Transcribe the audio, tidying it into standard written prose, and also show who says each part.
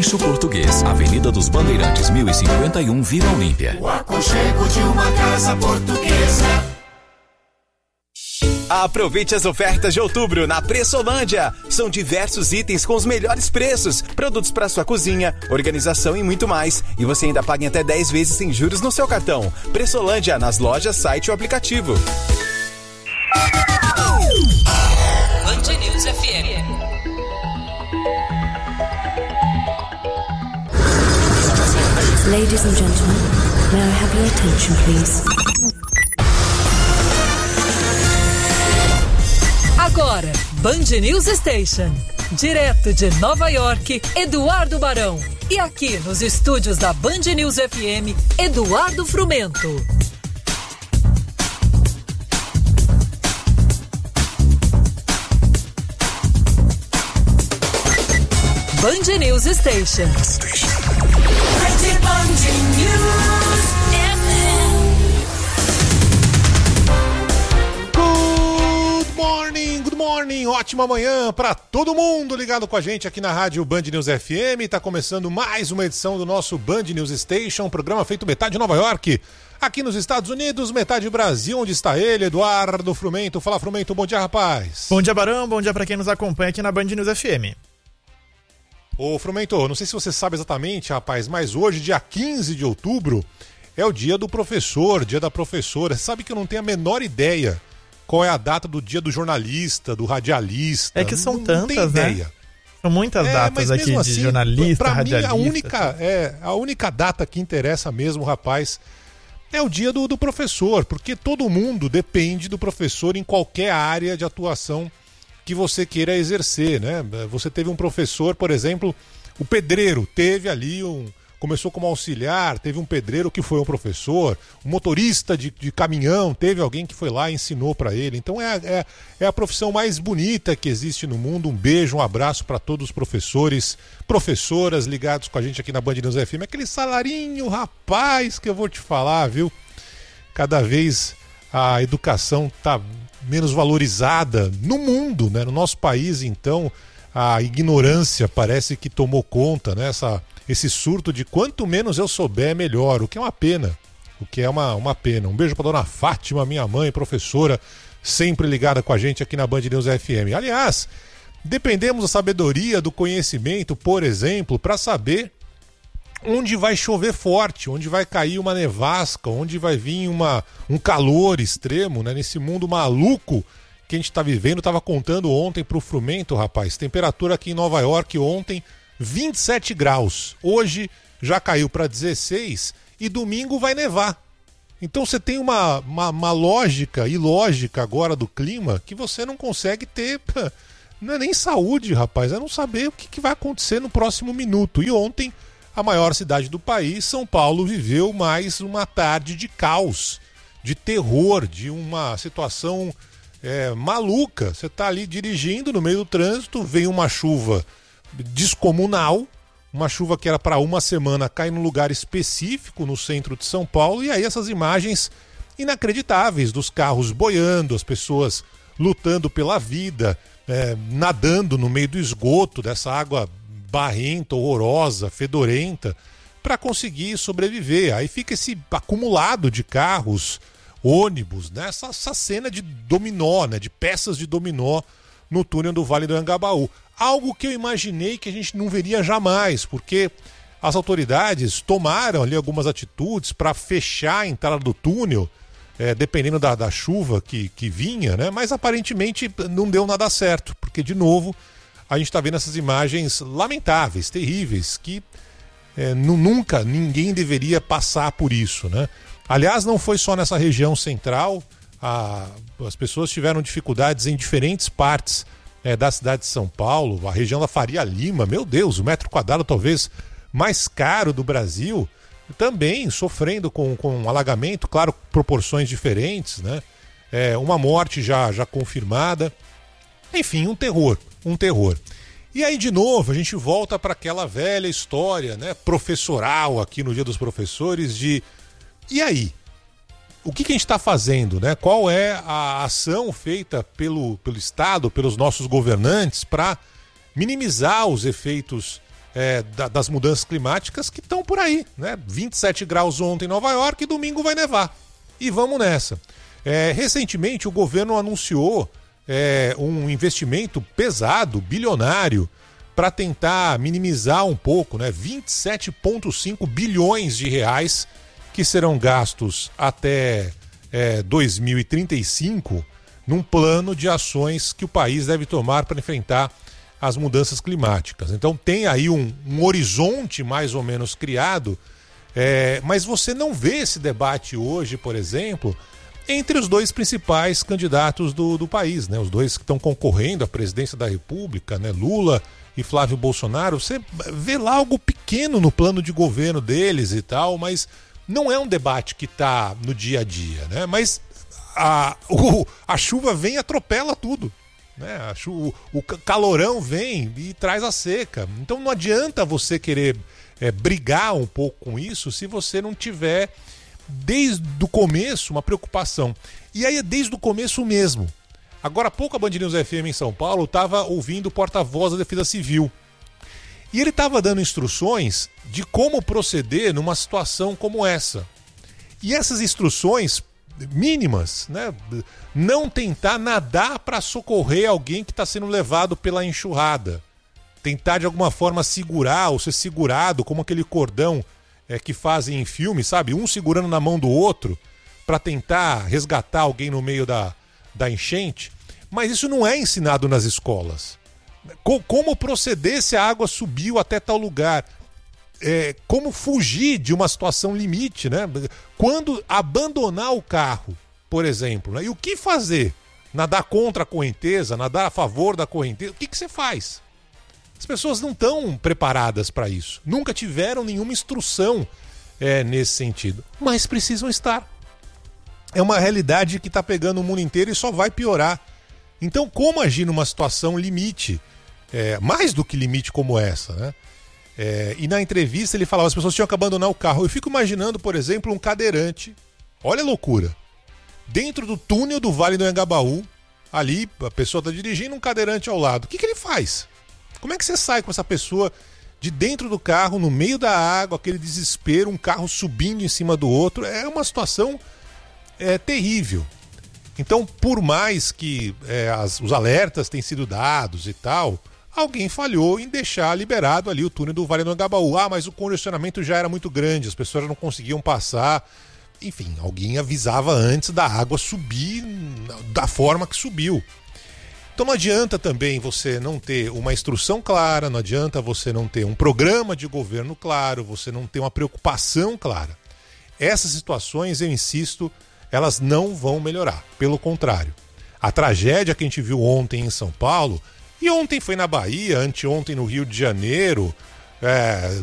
Speaker 1: Rancho Português, Avenida dos Bandeirantes, 1051, Vila Olímpia.
Speaker 2: O aconchego de uma casa portuguesa.
Speaker 3: Aproveite as ofertas de outubro na Pressolândia. São diversos itens com os melhores preços, produtos para sua cozinha, organização e muito mais. E você ainda paga em até 10 vezes sem juros no seu cartão. Pressolândia, nas lojas, site ou aplicativo.
Speaker 4: Band News FM.
Speaker 5: Ladies and gentlemen, may I have your attention, please?
Speaker 4: Agora, Band News Station. Direto de Nova York, Eduardo Barão. E aqui nos estúdios da Band News FM, Eduardo Frumento. Band News Station. Band News FM.
Speaker 6: Good morning, ótima manhã para todo mundo ligado com a gente aqui na rádio Band News FM. Tá começando mais uma edição do nosso Band News Station, programa feito metade Nova York, aqui nos Estados Unidos, metade Brasil, onde está ele, Eduardo Frumento. Fala, Frumento, bom dia, rapaz.
Speaker 7: Bom dia, Barão, bom dia para quem nos acompanha aqui na Band News FM.
Speaker 6: Ô, Frumento, não sei se você sabe exatamente, rapaz, mas hoje, dia 15 de outubro, é o dia do professor, dia da professora. Você sabe que eu não tenho a menor ideia qual é a data do dia do jornalista, do radialista.
Speaker 7: É que são tantas, né? São muitas datas aqui
Speaker 6: assim,
Speaker 7: de jornalista,
Speaker 6: pra
Speaker 7: radialista.
Speaker 6: Mim, a única data que interessa mesmo, rapaz, é o dia do professor, porque todo mundo depende do professor em qualquer área de atuação que você queira exercer, né? Você teve um professor, por exemplo, o pedreiro, teve ali começou como auxiliar, teve um pedreiro que foi um professor, um motorista de caminhão, teve alguém que foi lá e ensinou para ele. Então é a profissão mais bonita que existe no mundo. Um beijo, um abraço para todos os professores, professoras ligados com a gente aqui na Band News FM. Aquele salarinho, rapaz, que eu vou te falar, viu? Cada vez a educação tá menos valorizada no mundo, né? No nosso país, então, a ignorância parece que tomou conta, né? Esse surto de quanto menos eu souber, melhor, o que é uma pena. Uma pena. Um beijo para dona Fátima, minha mãe, professora, sempre ligada com a gente aqui na Band News FM. Aliás, dependemos da sabedoria, do conhecimento, por exemplo, para saber onde vai chover forte, onde vai cair uma nevasca, onde vai vir um calor extremo, né? Nesse mundo maluco que a gente está vivendo. Estava contando ontem para o Frumento, rapaz, temperatura aqui em Nova York ontem, 27 graus. Hoje já caiu para 16 e domingo vai nevar. Então você tem uma lógica ilógica agora do clima que você não consegue ter, não é nem saúde, rapaz, é não saber o que vai acontecer no próximo minuto. E ontem, a maior cidade do país, São Paulo, viveu mais uma tarde de caos, de terror, de uma situação maluca. Você está ali dirigindo no meio do trânsito, vem uma chuva descomunal, uma chuva que era para uma semana, cai num lugar específico no centro de São Paulo, e aí essas imagens inacreditáveis dos carros boiando, as pessoas lutando pela vida, nadando no meio do esgoto, dessa água barrenta, horrorosa, fedorenta, para conseguir sobreviver. Aí fica esse acumulado de carros, ônibus, né? Essa cena de dominó, né? De peças de dominó no túnel do Vale do Anhangabaú. Algo que eu imaginei que a gente não veria jamais, porque as autoridades tomaram ali algumas atitudes para fechar a entrada do túnel, dependendo da chuva que vinha, né? Mas aparentemente não deu nada certo, porque de novo a gente está vendo essas imagens lamentáveis, terríveis, que nunca ninguém deveria passar por isso, né? Aliás, não foi só nessa região central, as pessoas tiveram dificuldades em diferentes partes da cidade de São Paulo, a região da Faria Lima, meu Deus, o metro quadrado talvez mais caro do Brasil, também sofrendo com alagamento, claro, proporções diferentes, né? Uma morte já confirmada, enfim, um terror. E aí, de novo, a gente volta para aquela velha história, né, professoral aqui no Dia dos Professores, e aí? O que a gente está fazendo, né? Qual é a ação feita pelo Estado, pelos nossos governantes, para minimizar os efeitos das mudanças climáticas que estão por aí, né? 27 graus ontem em Nova York e domingo vai nevar. E vamos nessa. Recentemente o governo anunciou um investimento pesado, bilionário, para tentar minimizar um pouco, né? 27,5 bilhões de reais que serão gastos até 2035 num plano de ações que o país deve tomar para enfrentar as mudanças climáticas. Então tem aí um horizonte mais ou menos criado, mas você não vê esse debate hoje, por exemplo, entre os dois principais candidatos do país, né? Os dois que estão concorrendo à presidência da República, né? Lula e Flávio Bolsonaro. Você vê lá algo pequeno no plano de governo deles e tal, mas não é um debate que está no dia a dia, né? Mas a chuva vem e atropela tudo, né? O calorão vem e traz a seca. Então não adianta você querer brigar um pouco com isso se você não tiver desde o começo uma preocupação. E aí é desde o começo mesmo. Agora há pouco a Band News FM em São Paulo estava ouvindo o porta-voz da Defesa Civil. E ele estava dando instruções de como proceder numa situação como essa. E essas instruções mínimas, né? Não tentar nadar para socorrer alguém que está sendo levado pela enxurrada. Tentar de alguma forma segurar ou ser segurado, como aquele cordão que fazem em filme, sabe? Um segurando na mão do outro para tentar resgatar alguém no meio da enchente. Mas isso não é ensinado nas escolas. Como proceder se a água subiu até tal lugar? Como fugir de uma situação limite, né? Quando abandonar o carro, por exemplo, né? E o que fazer? Nadar contra a correnteza, nadar a favor da correnteza? O que você faz? As pessoas não estão preparadas para isso. Nunca tiveram nenhuma instrução nesse sentido. Mas precisam estar. É uma realidade que está pegando o mundo inteiro e só vai piorar. Então, como agir numa situação limite? Mais do que limite como essa, né? E na entrevista ele falava que as pessoas tinham que abandonar o carro. Eu fico imaginando, por exemplo, um cadeirante. Olha a loucura. Dentro do túnel do Vale do Anhangabaú, ali a pessoa está dirigindo, um cadeirante ao lado. O que ele faz? Como é que você sai com essa pessoa de dentro do carro, no meio da água, aquele desespero, um carro subindo em cima do outro? É uma situação terrível. Então, por mais que os alertas tenham sido dados e tal, alguém falhou em deixar liberado ali o túnel do Vale do Anhangabaú. Mas o congestionamento já era muito grande, as pessoas não conseguiam passar. Enfim, alguém avisava antes da água subir da forma que subiu. Então não adianta também você não ter uma instrução clara, não adianta você não ter um programa de governo claro, você não ter uma preocupação clara. Essas situações, eu insisto, elas não vão melhorar. Pelo contrário, a tragédia que a gente viu ontem em São Paulo, e ontem foi na Bahia, anteontem no Rio de Janeiro,